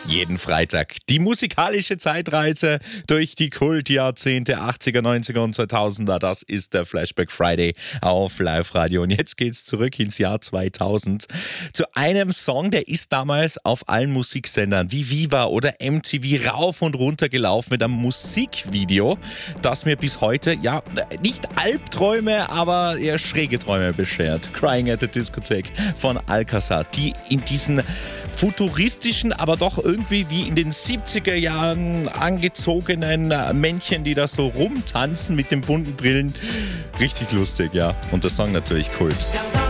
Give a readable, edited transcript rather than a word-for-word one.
Jeden Freitag die musikalische Zeitreise durch die Kultjahrzehnte 80er, 90er und 2000er. Das ist der Flashback Friday auf Live-Radio. Und jetzt geht's zurück ins Jahr 2000 zu einem Song, der ist damals auf allen Musiksendern wie Viva oder MTV rauf und runter gelaufen mit einem Musikvideo, das mir bis heute, ja, nicht Albträume, aber eher schräge Träume beschert. Crying at the Discotheque von Alcazar, die in diesen futuristischen, aber doch irgendwie wie in den 70er Jahren angezogenen Männchen, die da so rumtanzen mit den bunten Brillen. Richtig lustig, ja. Und der Song natürlich Kult.